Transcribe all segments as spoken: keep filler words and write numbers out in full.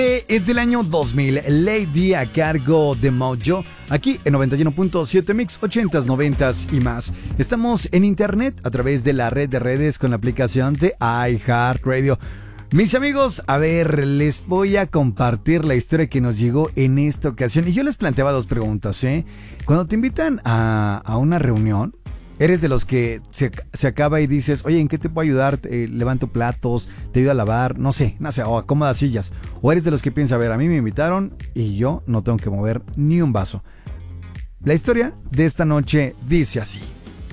Es del año dos mil, Lady a cargo de Mojo, aquí en noventa y uno punto siete Mix, ochentas, noventas y más. Estamos en internet a través de la red de redes con la aplicación de iHeartRadio. Mis amigos, a ver, les voy a compartir la historia que nos llegó en esta ocasión. Y yo les planteaba dos preguntas, ¿eh? Cuando te invitan a, a una reunión, ¿eres de los que se, se acaba y dices, oye, ¿en qué te puedo ayudar? Eh, levanto platos, te ayudo a lavar, no sé, no sé, o acomoda sillas. O eres de los que piensa, a ver, a mí me invitaron y yo no tengo que mover ni un vaso. La historia de esta noche dice así.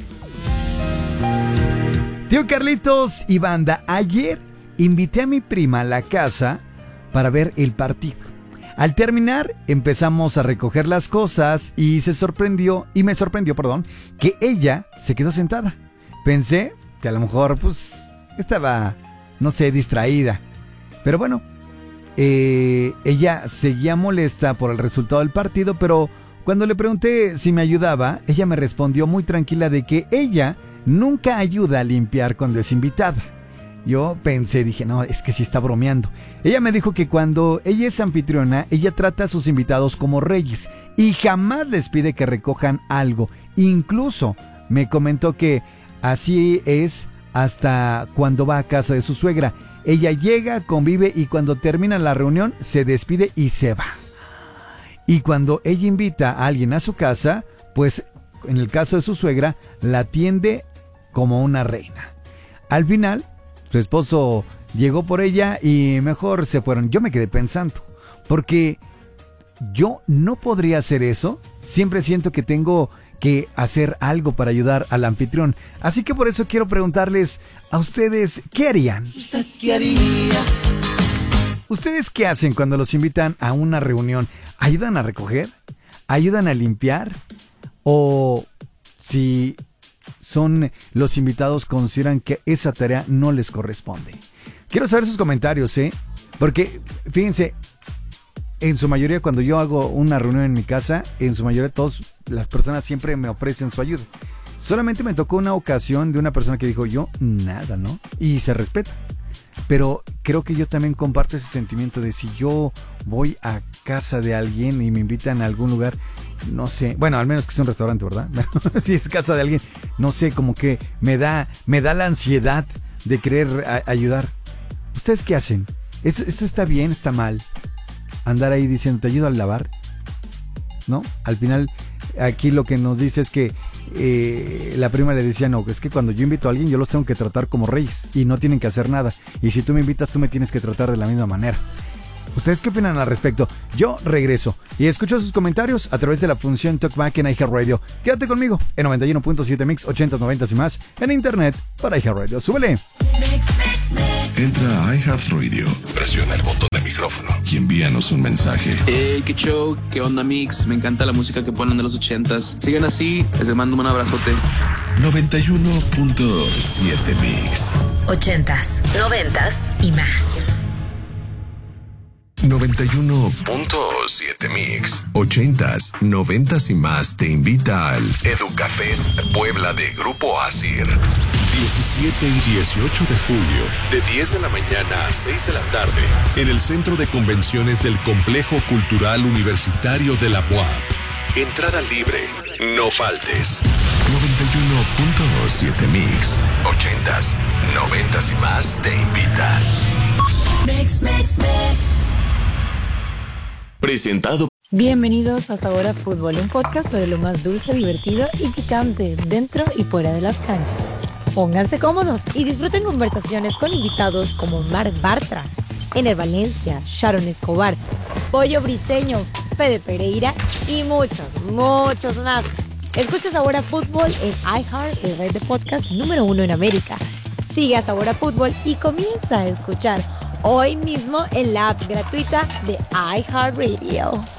Tío Carlitos y banda, ayer invité a mi prima a la casa para ver el partido. Al terminar, empezamos a recoger las cosas y se sorprendió, y me sorprendió, perdón, que ella se quedó sentada. Pensé que a lo mejor, pues, estaba, no sé, distraída. Pero bueno, eh, ella seguía molesta por el resultado del partido, pero cuando le pregunté si me ayudaba, ella me respondió muy tranquila de que ella nunca ayuda a limpiar cuando es invitada. Yo pensé, dije, no, es que sí está bromeando. Ella me dijo que cuando ella es anfitriona, ella trata a sus invitados como reyes y jamás les pide que recojan algo. Incluso me comentó que así es hasta cuando va a casa de su suegra. Ella llega, convive y cuando termina la reunión se despide y se va. Y cuando ella invita a alguien a su casa, pues en el caso de su suegra, la atiende como una reina. Al final, su esposo llegó por ella y mejor se fueron. Yo me quedé pensando, porque yo no podría hacer eso. Siempre siento que tengo que hacer algo para ayudar al anfitrión. Así que por eso quiero preguntarles a ustedes, ¿qué harían? ¿Usted qué haría? ¿Ustedes qué hacen cuando los invitan a una reunión? ¿Ayudan a recoger? ¿Ayudan a limpiar? ¿O si son los invitados consideran que esa tarea no les corresponde? Quiero saber sus comentarios, ¿eh? Porque, fíjense, en su mayoría cuando yo hago una reunión en mi casa, en su mayoría todas las personas siempre me ofrecen su ayuda. Solamente me tocó una ocasión de una persona que dijo yo, nada, ¿no? Y se respeta. Pero creo que yo también comparto ese sentimiento de si yo voy a casa de alguien y me invitan a algún lugar, no sé, bueno, al menos que sea un restaurante, ¿verdad? Si es casa de alguien, no sé, como que me da, me da la ansiedad de querer a- ayudar. ¿Ustedes qué hacen? ¿Esto, ¿Esto está bien, está mal? Andar ahí diciendo, ¿te ayudo a lavar? ¿No? Al final, aquí lo que nos dice es que eh, la prima le decía, no, es que cuando yo invito a alguien, yo los tengo que tratar como reyes y no tienen que hacer nada. Y si tú me invitas, tú me tienes que tratar de la misma manera. ¿Ustedes qué opinan al respecto? Yo regreso y escucho sus comentarios a través de la función Talkback en iHeartRadio. Quédate conmigo en noventa y uno punto siete Mix, ochentas, noventas y más en internet para iHeartRadio. ¡Súbele! Entra a iHeartRadio, presiona el botón de micrófono y envíanos un mensaje. Hey, qué show, qué onda Mix, me encanta la música que ponen de los ochentas. Sigan así, les mando un abrazote. noventa y uno punto siete Mix. Ochentas, noventas y más. noventa y uno punto siete Mix. Ochentas, noventas y más te invita al Educafest Puebla de Grupo Asir. diecisiete y dieciocho de julio, de diez de la mañana a seis de la tarde, en el Centro de Convenciones del Complejo Cultural Universitario de la U A P. Entrada libre, no faltes. noventa y uno punto siete Mix. Ochentas, noventas y más te invita. Mix, mix, mix. Presentado. Bienvenidos a Sabor a Fútbol, un podcast sobre lo más dulce, divertido y picante dentro y fuera de las canchas. Pónganse cómodos y disfruten conversaciones con invitados como Marc Bartra, Ener Valencia, Sharon Escobar, Pollo Briseño, Fede Pereira y muchos, muchos más. Escucha Sabor a Fútbol en iHeart, el red de podcast número uno en América. Sigue a Sabor a Fútbol y comienza a escuchar hoy mismo en la app gratuita de iHeartRadio.